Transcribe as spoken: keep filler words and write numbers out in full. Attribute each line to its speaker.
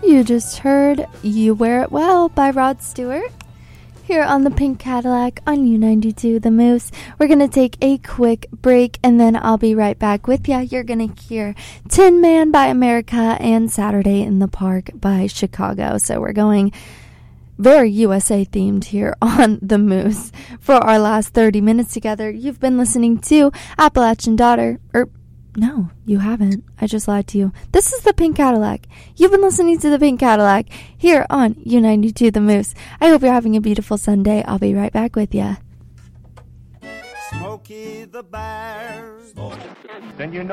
Speaker 1: You just heard You Wear It Well by Rod Stewart here on the Pink Cadillac on U ninety-two The Moose. We're going to take a quick break and then I'll be right back with ya. You're going to hear Tin Man by America and Saturday in the Park by Chicago. So we're going very U S A themed here on The Moose for our last thirty minutes together. You've been listening to Appalachian Daughter, or no, you haven't. I just lied to you. This is the Pink Cadillac. You've been listening to the Pink Cadillac here on U ninety-two The Moose. I hope you're having a beautiful Sunday. I'll be right back with you.
Speaker 2: Smokey the Bear. Then you know